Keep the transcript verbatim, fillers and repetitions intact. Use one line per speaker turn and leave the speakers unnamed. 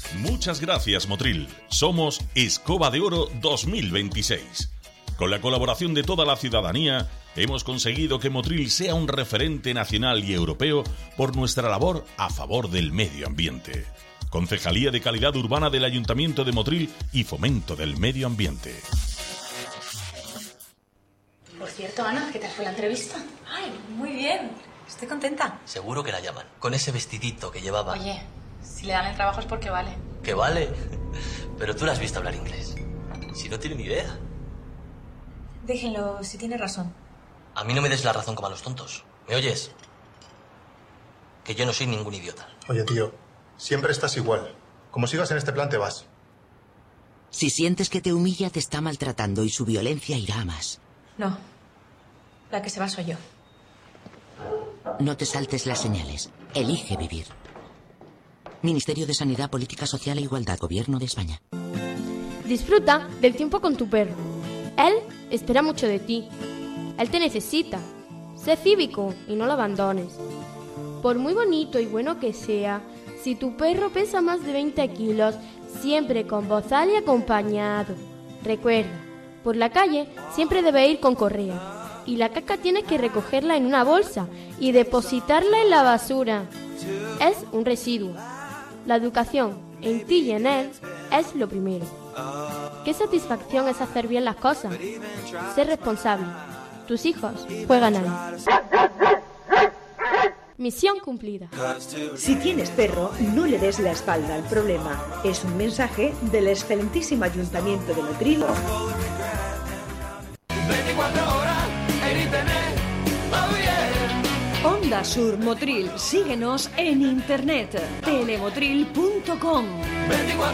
Muchas gracias, Motril. Somos Escoba de Oro dos mil veintiséis. Con la colaboración de toda la ciudadanía, hemos conseguido que Motril sea un referente nacional y europeo por nuestra labor a favor del medio ambiente. Concejalía de Calidad Urbana del Ayuntamiento de Motril y Fomento del Medio Ambiente.
Por cierto, Ana, ¿qué tal fue la entrevista?
Ay, muy bien. Estoy contenta.
Seguro que la llaman, con ese vestidito que llevaba.
Oye, si le dan el trabajo es porque vale.
¿Que vale? Pero tú la has visto hablar inglés. Si no tiene ni idea.
Déjenlo, si tiene razón.
A mí no me des la razón como a los tontos. ¿Me oyes? Que yo no soy ningún idiota.
Oye, tío, siempre estás igual. Como sigas en este plan, te vas.
Si sientes que te humilla, te está maltratando y su violencia irá a más.
No. La que se va soy yo.
No te saltes las señales. Elige vivir. Ministerio de Sanidad, Política Social e Igualdad, Gobierno de España.
Disfruta del tiempo con tu perro. Él espera mucho de ti. Él te necesita. Sé cívico y no lo abandones. Por muy bonito y bueno que sea, si tu perro pesa más de veinte kilos, siempre con bozal y acompañado. Recuerda, por la calle siempre debe ir con correa. Y la caca tienes que recogerla en una bolsa y depositarla en la basura. Es un residuo. La educación en ti y en él es lo primero. Qué satisfacción es hacer bien las cosas. Ser responsable. Tus hijos juegan ahí. Misión cumplida.
Si tienes perro, no le des la espalda al problema. Es un mensaje del excelentísimo Ayuntamiento de Motril. Onda Sur Motril. Síguenos en internet. telemotril punto com.